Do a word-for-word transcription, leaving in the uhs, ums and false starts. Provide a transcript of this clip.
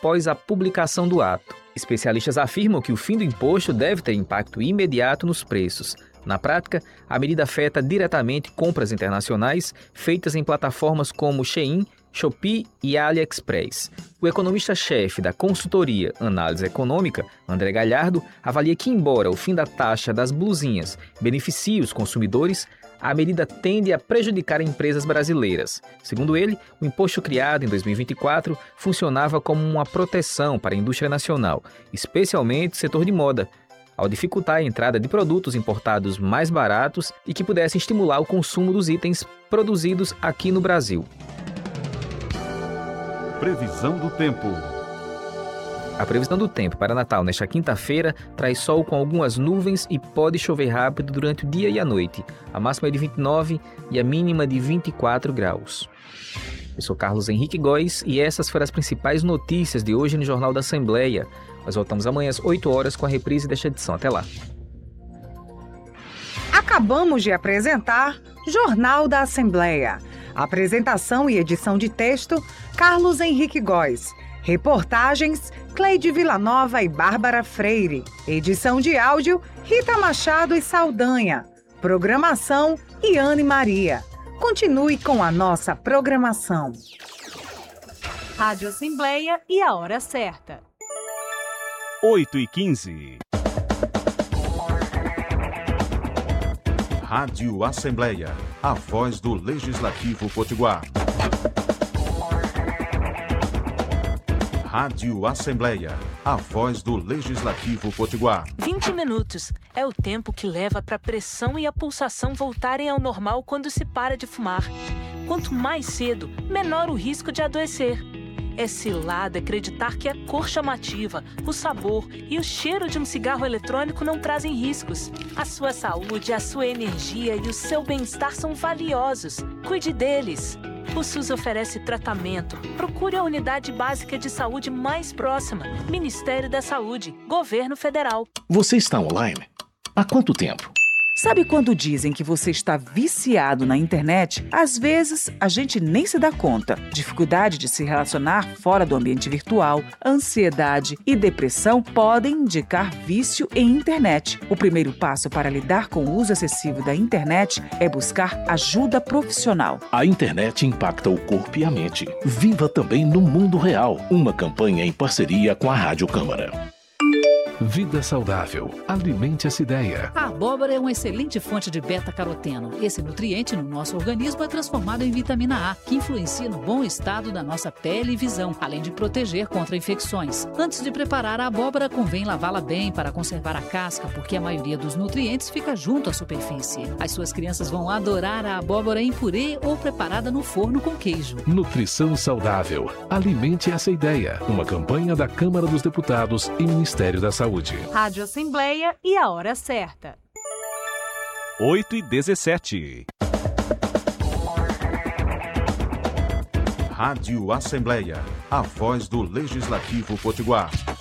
após a publicação do ato. Especialistas afirmam que o fim do imposto deve ter impacto imediato nos preços. Na prática, a medida afeta diretamente compras internacionais feitas em plataformas como Shein, Shopee e AliExpress. O economista-chefe da consultoria Análise Econômica, André Galhardo, avalia que, embora o fim da taxa das blusinhas beneficie os consumidores, a medida tende a prejudicar empresas brasileiras. Segundo ele, o imposto criado em dois mil e vinte e quatro funcionava como uma proteção para a indústria nacional, especialmente o setor de moda, ao dificultar a entrada de produtos importados mais baratos e que pudessem estimular o consumo dos itens produzidos aqui no Brasil. Previsão do tempo. A previsão do tempo para Natal nesta quinta-feira traz sol com algumas nuvens e pode chover rápido durante o dia e a noite. A máxima é de vinte e nove e a mínima de vinte e quatro graus. Eu sou Carlos Henrique Góes e essas foram as principais notícias de hoje no Jornal da Assembleia. Nós voltamos amanhã às oito horas com a reprise desta edição. Até lá. Acabamos de apresentar Jornal da Assembleia. Apresentação e edição de texto, Carlos Henrique Góes. Reportagens, Cleide Villanova e Bárbara Freire. Edição de áudio, Rita Machado e Saldanha. Programação, Iane Maria. Continue com a nossa programação. Rádio Assembleia e a hora certa. oito e quinze. Rádio Assembleia, a voz do Legislativo Potiguar. Rádio Assembleia, a voz do Legislativo Potiguar. vinte minutos é o tempo que leva para a pressão e a pulsação voltarem ao normal quando se para de fumar. Quanto mais cedo, menor o risco de adoecer. É cilada acreditar que a cor chamativa, o sabor e o cheiro de um cigarro eletrônico não trazem riscos. A sua saúde, a sua energia e o seu bem-estar são valiosos. Cuide deles. O SUS oferece tratamento. Procure a unidade básica de saúde mais próxima. Ministério da Saúde, Governo Federal. Você está online? Há quanto tempo? Sabe quando dizem que você está viciado na internet? Às vezes, a gente nem se dá conta. Dificuldade de se relacionar fora do ambiente virtual, ansiedade e depressão podem indicar vício em internet. O primeiro passo para lidar com o uso excessivo da internet é buscar ajuda profissional. A internet impacta o corpo e a mente. Viva também no mundo real. Uma campanha em parceria com a Rádio Câmara. Vida saudável. Alimente essa ideia. A abóbora é uma excelente fonte de beta-caroteno. Esse nutriente no nosso organismo é transformado em vitamina A, que influencia no bom estado da nossa pele e visão, além de proteger contra infecções. Antes de preparar a abóbora, convém lavá-la bem para conservar a casca, porque a maioria dos nutrientes fica junto à superfície. As suas crianças vão adorar a abóbora em purê ou preparada no forno com queijo. Nutrição saudável. Alimente essa ideia. Uma campanha da Câmara dos Deputados e Ministério da Saúde. Rádio Assembleia e a hora certa. oito e dezessete. Rádio Assembleia, a voz do Legislativo Potiguar.